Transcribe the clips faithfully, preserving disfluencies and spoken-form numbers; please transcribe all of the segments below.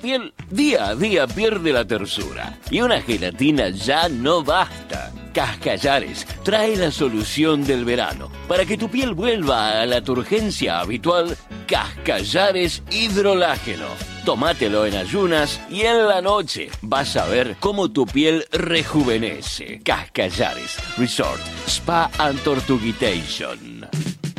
piel día a día pierde la tersura y una gelatina ya no basta. Cascallares trae la solución del verano. Para que tu piel vuelva a la turgencia habitual, Cascallares Hidrolágeno. Tómatelo en ayunas y en la noche vas a ver cómo tu piel rejuvenece. Cascallares Resort Spa and Tortuguitation.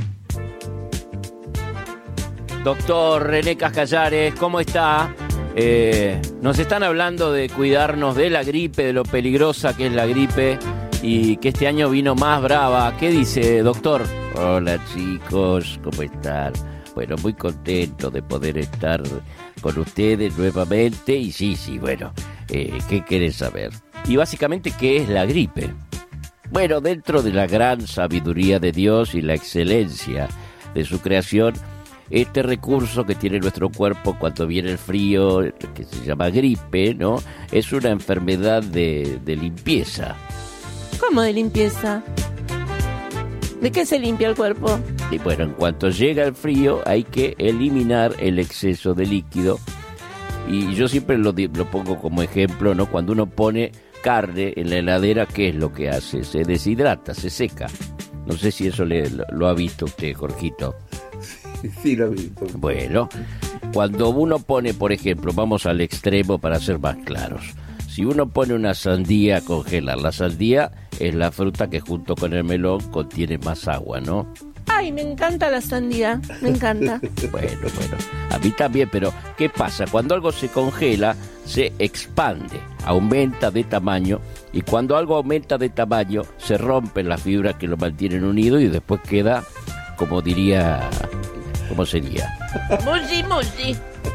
Doctor René Cascallares, ¿cómo está? Eh, nos están hablando de cuidarnos de la gripe, de lo peligrosa que es la gripe y que este año vino más brava. ¿Qué dice, doctor? Hola chicos, ¿cómo están? Bueno, muy contento de poder estar con ustedes nuevamente. Y sí, sí, bueno, eh, ¿qué querés saber? Y básicamente, ¿qué es la gripe? Bueno, dentro de la gran sabiduría de Dios y la excelencia de su creación, este recurso que tiene nuestro cuerpo cuando viene el frío, que se llama gripe, ¿no? Es una enfermedad de, de limpieza. ¿Cómo de limpieza? ¿De qué se limpia el cuerpo? Y bueno, en cuanto llega el frío hay que eliminar el exceso de líquido. Y yo siempre lo, lo pongo como ejemplo, ¿no? Cuando uno pone carne en la heladera, ¿qué es lo que hace? Se deshidrata, se seca. No sé si eso le, lo, lo ha visto usted, Jorgito. Sí, lo he visto. Bueno, cuando uno pone, por ejemplo, vamos al extremo para ser más claros. Si uno pone una sandía a congelar, la sandía es la fruta que junto con el melón contiene más agua, ¿no? Ay, me encanta la sandía, me encanta. Bueno, bueno, a mí también, pero ¿qué pasa? Cuando algo se congela, se expande, aumenta de tamaño, y cuando algo aumenta de tamaño, se rompen las fibras que lo mantienen unido y después queda, como diría, ¿cómo sería? Mushi, mushi.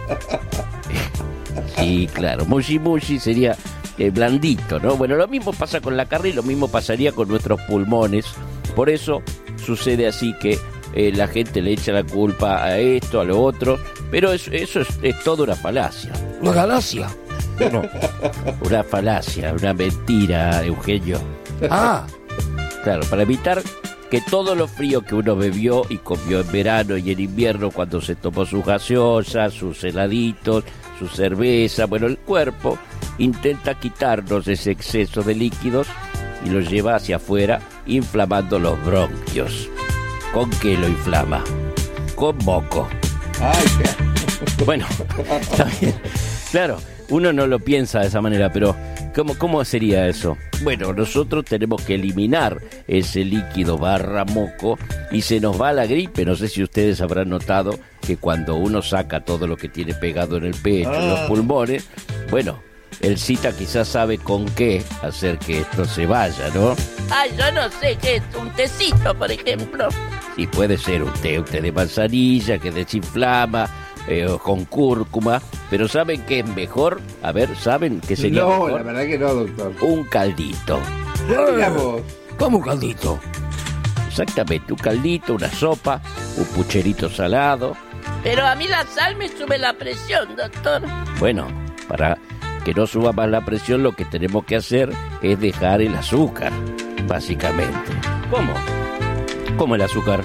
Sí, claro, mushi mushi sería eh, blandito, ¿no? Bueno, lo mismo pasa con la carne y lo mismo pasaría con nuestros pulmones. Por eso sucede así que eh, la gente le echa la culpa a esto, a lo otro, pero eso, eso es, es toda una falacia. ¿Una galaxia? No, una falacia, una mentira, Eugenio. Ah, claro, para evitar que todo lo frío que uno bebió y comió en verano y en invierno cuando se tomó sus gaseosas, sus heladitos, su cerveza, bueno, el cuerpo intenta quitarnos ese exceso de líquidos y lo lleva hacia afuera inflamando los bronquios. ¿Con qué lo inflama? Con moco. Ay, qué... Bueno, está bien. Claro, uno no lo piensa de esa manera, pero ¿cómo, cómo sería eso? Bueno, nosotros tenemos que eliminar ese líquido barra moco y se nos va la gripe. No sé si ustedes habrán notado que cuando uno saca todo lo que tiene pegado en el pecho, ah. en los pulmones, bueno, el Cita quizás sabe con qué hacer que esto se vaya, ¿no? Ay, yo no sé qué es, un tecito, por ejemplo. Sí, puede ser un té, un té de manzanilla que desinflama, eh, con cúrcuma, pero ¿saben qué es mejor? A ver, ¿saben qué sería no, mejor? No, la verdad que no, doctor. Un caldito. Digamos. ¿Cómo un caldito? Exactamente, un caldito, una sopa, un pucherito salado. Pero a mí la sal me sube la presión, doctor. Bueno, para que no suba más la presión, lo que tenemos que hacer es dejar el azúcar, básicamente. ¿Cómo? ¿Cómo el azúcar?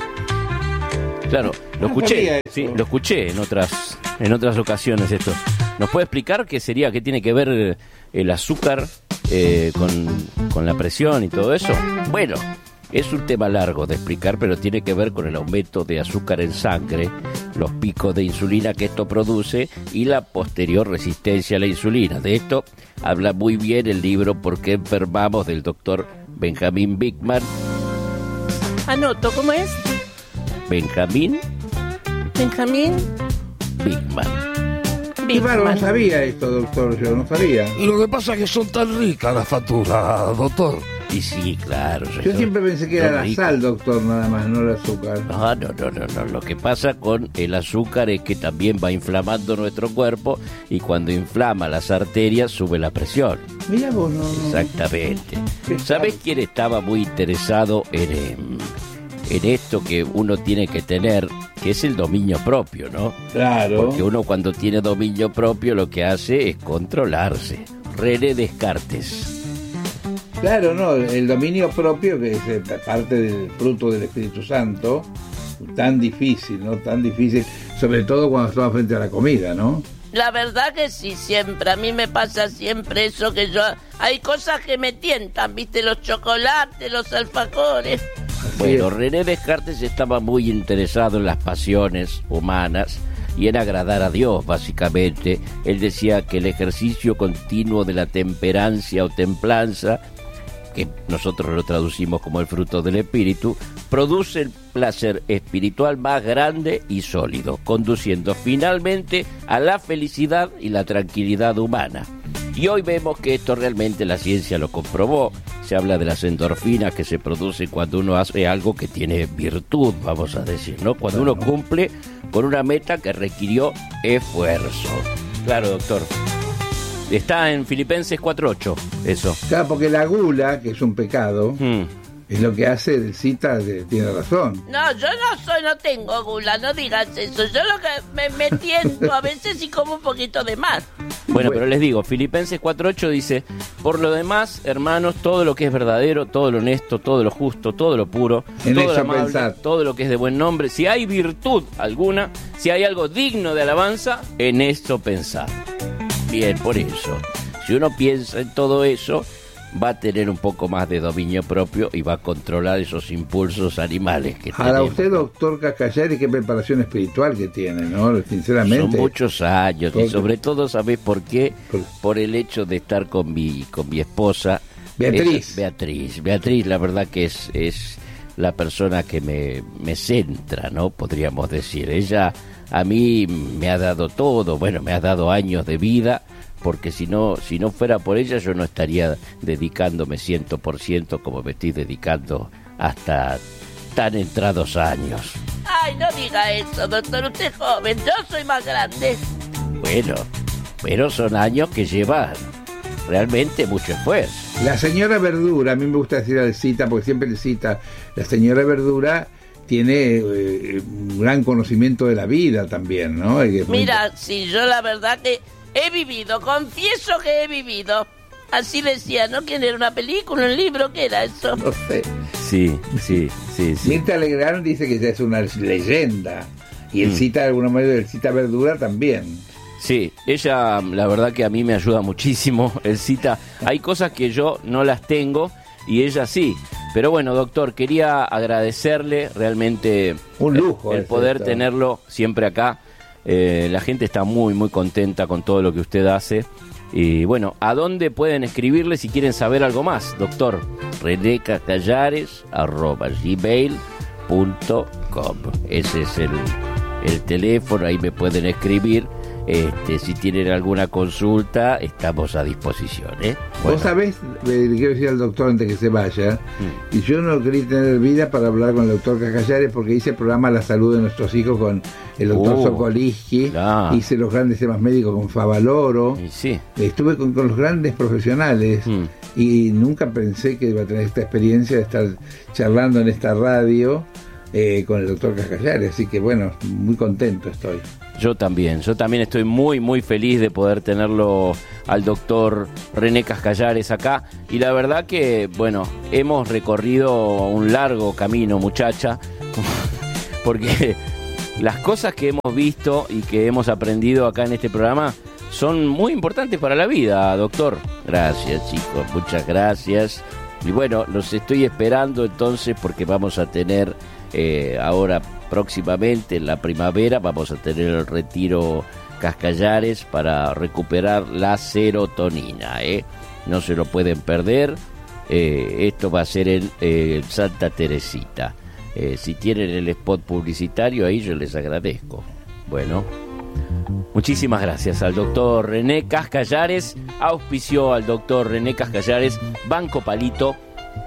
Claro, lo escuché, sí, lo escuché en otras en otras ocasiones esto. ¿Nos puede explicar qué sería, qué tiene que ver el azúcar eh, con, con la presión y todo eso? Bueno, es un tema largo de explicar, pero tiene que ver con el aumento de azúcar en sangre, los picos de insulina que esto produce y la posterior resistencia a la insulina. De esto habla muy bien el libro ¿Por qué enfermamos?, del doctor Benjamin Bikman. Anoto, ¿cómo es? Benjamin Benjamin Bikman. Qué raro, no sabía esto, doctor, yo no sabía. Lo que pasa es que son tan ricas las facturas, doctor. Y sí, claro. Yo siempre pensé que era la rico. sal, doctor, nada más, no el azúcar. No, no, no, no, no. Lo que pasa con el azúcar es que también va inflamando nuestro cuerpo y cuando inflama las arterias sube la presión. Mira vos, no. Exactamente. ¿Sabés quién estaba muy interesado en, en esto que uno tiene que tener, que es el dominio propio, ¿no? Claro. Porque uno cuando tiene dominio propio lo que hace es controlarse. René Descartes. Claro, no, el dominio propio, que es parte del fruto del Espíritu Santo, tan difícil, ¿no? Tan difícil. sobre todo cuando estamos frente a la comida, ¿no? La verdad que sí, siempre. A mí me pasa siempre eso que yo... Hay cosas que me tientan, ¿viste? Los chocolates, los alfajores. Bueno, René Descartes estaba muy interesado en las pasiones humanas y en agradar a Dios, básicamente. Él decía que el ejercicio continuo de la temperancia o templanza, que nosotros lo traducimos como el fruto del espíritu, produce el placer espiritual más grande y sólido, conduciendo finalmente a la felicidad y la tranquilidad humana. Y hoy vemos que esto realmente la ciencia lo comprobó. Se habla de las endorfinas que se producen cuando uno hace algo que tiene virtud, vamos a decir, ¿no? Cuando uno cumple con una meta que requirió esfuerzo. Claro, doctor. Está en Filipenses cuatro ocho, eso. Claro, porque la gula, que es un pecado, Hmm. es lo que hace el cita, de, tiene razón. No, yo no soy, no tengo gula, no digas eso. Yo lo que me, me tiento a veces y como un poquito de más. Bueno, pero les digo, Filipenses cuatro ocho dice: por lo demás, hermanos, todo lo que es verdadero, todo lo honesto, todo lo justo, todo lo puro, En todo lo eso amable, pensar. todo lo que es de buen nombre, si hay virtud alguna, si hay algo digno de alabanza, en esto pensar. Bien, por eso, si uno piensa en todo eso, va a tener un poco más de dominio propio y va a controlar esos impulsos animales que Ahora, tenemos. usted, doctor Cascallari, qué preparación espiritual que tiene, ¿no? Sinceramente. Son muchos años y Porque- sobre todo, ¿sabés por qué? Por- Por el hecho de estar con mi con mi esposa Beatriz. Eh, Beatriz, Beatriz, la verdad que es es la persona que me, me centra, ¿no? Podríamos decir. Ella a mí me ha dado todo, bueno, me ha dado años de vida, porque si no si no fuera por ella yo no estaría dedicándome cien por ciento como me estoy dedicando hasta tan entrados años. Ay, no diga eso, doctor, usted es joven, yo soy más grande. Bueno, pero son años que llevan realmente mucho esfuerzo. La señora Verdura, a mí me gusta decir al cita, porque siempre le cita, la señora Verdura tiene eh, un gran conocimiento de la vida también, ¿no? Y es muy- Mira, sí, yo la verdad que he vivido, confieso que he vivido. Así decía, ¿no? ¿Quién era? ¿Una película, un libro? ¿Qué era eso? No sé. Sí, sí, sí, sí. Mirta Legrand dice que ya es una leyenda. Y el Mm. cita, de alguna manera, el cita Verdura también. Sí, ella la verdad que a mí me ayuda muchísimo, el cita. Hay cosas que yo no las tengo y ella sí. Pero bueno, doctor, quería agradecerle realmente Un lujo el, el es poder esto. tenerlo siempre acá. Eh, la gente está muy, muy contenta con todo lo que usted hace. Y bueno, ¿a dónde pueden escribirle si quieren saber algo más, doctor? rené cascallares arroba gmail punto com. Ese es el, el teléfono, ahí me pueden escribir. Este, si tienen alguna consulta, estamos a disposición, ¿eh? Bueno. Vos sabés, eh, le quiero decir al doctor antes que se vaya, y yo no quería tener vida para hablar con el doctor Cascallares porque hice el programa La Salud de Nuestros Hijos con el doctor Oh, Sokolinsky, claro. hice los grandes temas médicos con Favaloro, Y sí. estuve con, con los grandes profesionales Mm. y nunca pensé que iba a tener esta experiencia de estar charlando en esta radio eh, con el doctor Cascallares, así que bueno, muy contento estoy. Yo también, yo también estoy muy, muy feliz de poder tenerlo al doctor René Cascallares acá. Y la verdad que, bueno, hemos recorrido un largo camino, muchacha, porque las cosas que hemos visto y que hemos aprendido acá en este programa son muy importantes para la vida, doctor. Gracias, chicos, muchas gracias. Y bueno, los estoy esperando entonces porque vamos a tener eh, ahora próximamente en la primavera vamos a tener el retiro Cascallares para recuperar la serotonina, ¿eh? No se lo pueden perder. Eh, esto va a ser en eh, Santa Teresita. Eh, si tienen el spot publicitario ahí yo les agradezco. Bueno, muchísimas gracias al doctor René Cascallares. Auspició al doctor René Cascallares Banco Palito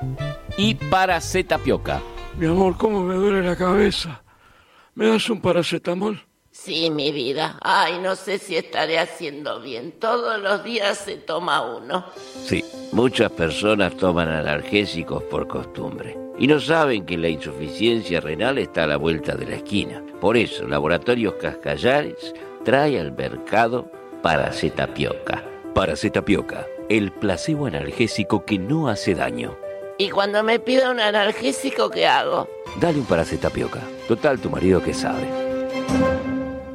y Paracetamol. Mi amor, ¿cómo me duele la cabeza? ¿Me das un paracetamol? Sí, mi vida. Ay, no sé si estaré haciendo bien. Todos los días se toma uno. Sí, muchas personas toman analgésicos por costumbre y no saben que la insuficiencia renal está a la vuelta de la esquina. Por eso, Laboratorios Cascallares trae al mercado Paracetamol. Paracetamol, el placebo analgésico que no hace daño. Y cuando me pida un analgésico, ¿qué hago? Dale un Paracetamol. Total, tu marido que sabe.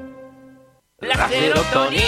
La serotonina.